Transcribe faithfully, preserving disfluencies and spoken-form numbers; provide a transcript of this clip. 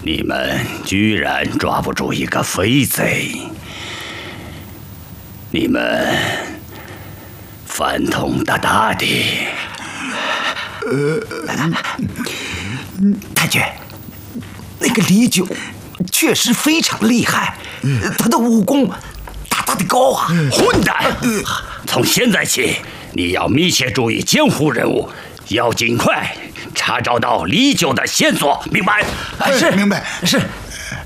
你们居然抓不住一个飞贼！你们反同大大的。 呃，太君，那个李九确实非常厉害，他的武功大大的高啊！ 混蛋！从现在起，你要密切注意监护任务，要尽快查找到李九的线索，明白？ 是， 明白。 是。